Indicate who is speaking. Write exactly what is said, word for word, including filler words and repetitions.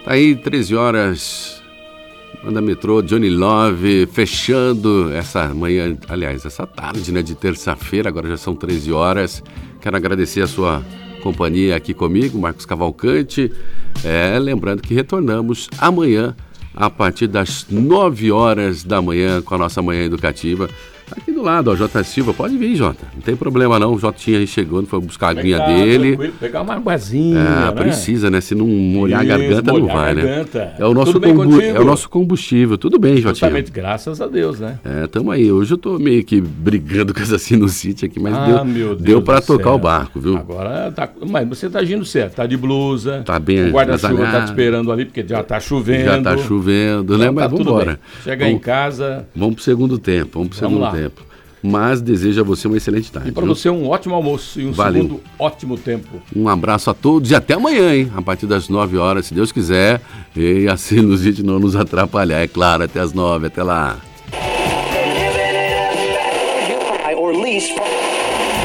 Speaker 1: Tá aí, treze horas, Banda Metrô, Johnny Love, fechando essa manhã, aliás, essa tarde, né, de terça-feira, agora já são treze horas. Quero agradecer a sua companhia aqui comigo, Marcos Cavalcante. É, lembrando que retornamos amanhã, a partir das nove horas da manhã, com a nossa manhã educativa. Aqui do lado, ó, Jota Silva, pode vir, Jota, não tem problema não, o Jotinha aí chegou, foi buscar a aguinha dele.
Speaker 2: Pegar uma aguazinha,
Speaker 1: é,
Speaker 2: né?
Speaker 1: Precisa, né, se não molhar Isso, a garganta
Speaker 2: molhar
Speaker 1: não vai,
Speaker 2: a
Speaker 1: né.
Speaker 2: garganta.
Speaker 1: É o nosso,
Speaker 2: Tudo bem
Speaker 1: combu-
Speaker 2: contigo?
Speaker 1: é o nosso combustível, tudo bem, Jotinha.
Speaker 2: Justamente, graças a Deus, né.
Speaker 1: É, tamo aí, hoje eu tô meio que brigando com essa sinusite aqui, mas
Speaker 2: ah,
Speaker 1: deu,
Speaker 2: meu Deus
Speaker 1: deu pra
Speaker 2: do
Speaker 1: tocar
Speaker 2: céu.
Speaker 1: o barco, viu.
Speaker 2: Agora, tá, mas você tá agindo certo, tá de blusa,
Speaker 1: Tá bem
Speaker 2: o guarda-chuva tá
Speaker 1: agasalhado.
Speaker 2: te esperando ali, porque já tá chovendo.
Speaker 1: Já tá chovendo,
Speaker 2: então,
Speaker 1: né, mas
Speaker 2: tá
Speaker 1: vamos
Speaker 2: tudo
Speaker 1: embora.
Speaker 2: bem. Chega aí em casa.
Speaker 1: Vamos pro segundo tempo, vamos pro
Speaker 2: Vamos
Speaker 1: segundo
Speaker 2: lá.
Speaker 1: tempo. Mas desejo a você uma excelente tarde.
Speaker 2: E para
Speaker 1: viu?
Speaker 2: você um ótimo almoço e um
Speaker 1: Valeu.
Speaker 2: segundo ótimo tempo.
Speaker 1: Um abraço a todos e até amanhã, hein? A partir das nove horas, se Deus quiser. E a sinusite não nos atrapalhar, é claro, até as nove, até lá.
Speaker 3: Or lease from